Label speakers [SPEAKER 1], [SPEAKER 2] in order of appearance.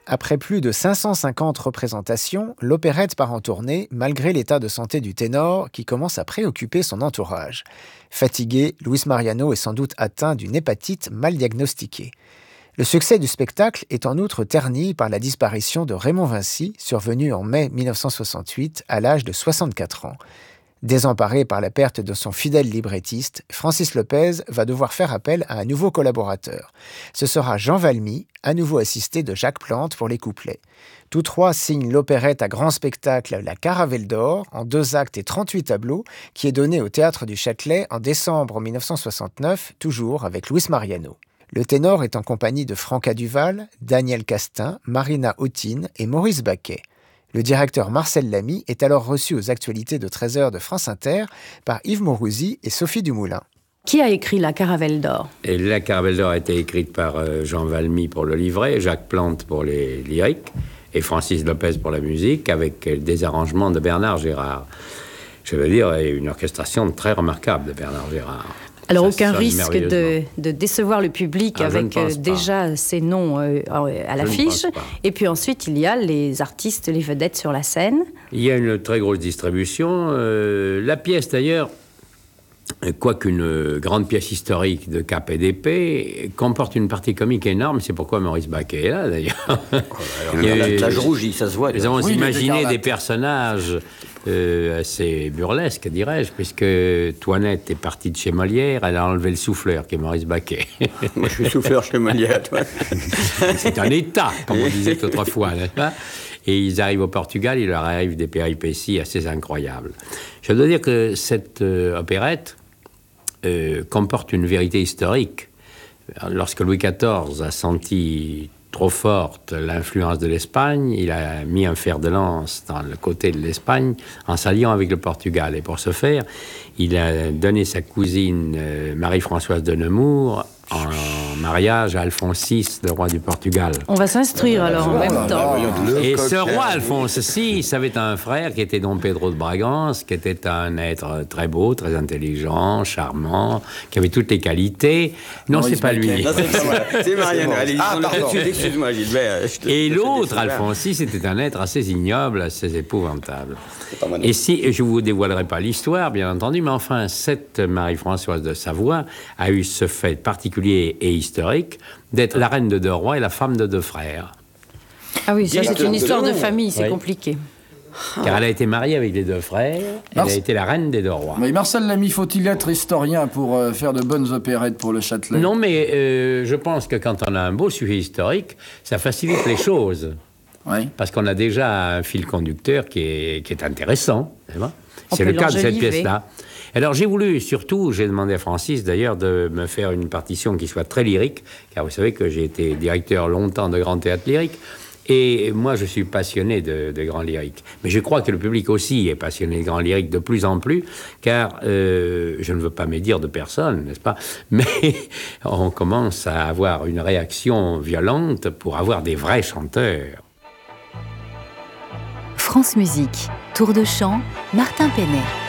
[SPEAKER 1] Après plus de 550 représentations, l'opérette part en tournée malgré l'état de santé du ténor qui commence à préoccuper son entourage. Fatigué, Luis Mariano est sans doute atteint d'une hépatite mal diagnostiquée. Le succès du spectacle est en outre terni par la disparition de Raymond Vincy, survenu en mai 1968 à l'âge de 64 ans. Désemparé par la perte de son fidèle librettiste, Francis Lopez va devoir faire appel à un nouveau collaborateur. Ce sera Jean Valmy, à nouveau assisté de Jacques Plante pour les couplets. Tous trois signent l'opérette à grand spectacle La Caravelle d'Or, en 2 actes et 38 tableaux, qui est donnée au Théâtre du Châtelet en décembre 1969, toujours avec Luis Mariano. Le ténor est en compagnie de Franca Duval, Daniel Castin, Marina Hautin et Maurice Baquet. Le directeur Marcel Lamy est alors reçu aux actualités de 13h de France Inter par Yves Mourouzi et Sophie Dumoulin.
[SPEAKER 2] Qui a écrit La Caravelle d'Or ?
[SPEAKER 3] Et La Caravelle d'Or a été écrite par Jean Valmy pour le livret, Jacques Plante pour les lyriques et Francis Lopez pour la musique, avec des arrangements de Bernard Gérard. Je veux dire, une orchestration très remarquable de Bernard Gérard.
[SPEAKER 2] Alors aucun risque de décevoir le public avec déjà ces noms à l'affiche. Et puis ensuite, il y a les artistes, les vedettes sur la scène.
[SPEAKER 3] Il y a une très grosse distribution. La pièce d'ailleurs, quoiqu'une grande pièce historique de cap et d'épée, comporte une partie comique énorme. C'est pourquoi Maurice Baquet est là d'ailleurs.
[SPEAKER 4] La rougit, ça se voit.
[SPEAKER 3] Nous avons imaginé des personnages assez burlesque, dirais-je, puisque Toinette est partie de chez Molière, elle a enlevé le souffleur, qui est Maurice Baquet.
[SPEAKER 4] Moi, je suis souffleur chez Molière, toi.
[SPEAKER 3] C'est un état, comme on disait autrefois, n'est-ce pas ? Et ils arrivent au Portugal, il leur arrive des péripéties assez incroyables. Je dois dire que cette opérette comporte une vérité historique. Lorsque Louis XIV a senti trop forte l'influence de l'Espagne, il a mis un fer de lance dans le côté de l'Espagne en s'alliant avec le Portugal. Et pour ce faire, il a donné sa cousine Marie-Françoise de Nemours en mariage à Alphonse VI, le roi du Portugal.
[SPEAKER 2] On va s'instruire alors en même temps.
[SPEAKER 3] Et ce roi Alphonse VI avait un frère qui était Don Pedro de Bragance, qui était un être très beau, très intelligent, charmant, qui avait toutes les qualités. Non, c'est pas lui.
[SPEAKER 4] Non, c'est Mariano. Excuse-moi, Gilbert.
[SPEAKER 3] Et l'autre, Alphonse VI, était un être assez ignoble, assez épouvantable. Et si, je ne vous dévoilerai pas l'histoire, bien entendu, mais enfin, cette Marie-Françoise de Savoie a eu ce fait particulier et historique d'être la reine de 2 rois et la femme de 2 frères.
[SPEAKER 2] Ah oui, ça c'est une histoire de famille, c'est compliqué.
[SPEAKER 3] Car elle a été mariée avec les 2 frères, elle a été la reine des 2 rois.
[SPEAKER 5] Mais Marcel Lamy, faut-il être historien pour faire de bonnes opérettes pour le Châtelet ?
[SPEAKER 3] Non, mais je pense que quand on a un beau sujet historique, ça facilite les choses.
[SPEAKER 5] Oui.
[SPEAKER 3] Parce qu'on a déjà un fil conducteur qui est intéressant. C'est le cas de cette pièce-là. Alors j'ai demandé à Francis d'ailleurs de me faire une partition qui soit très lyrique, car vous savez que j'ai été directeur longtemps de Grand Théâtre Lyrique, et moi je suis passionné de grand lyrique. Mais je crois que le public aussi est passionné de grand lyrique de plus en plus, car je ne veux pas médire de personne, n'est-ce pas ? Mais on commence à avoir une réaction violente pour avoir des vrais chanteurs.
[SPEAKER 6] France Musique, Tour de chant, Martin Penet.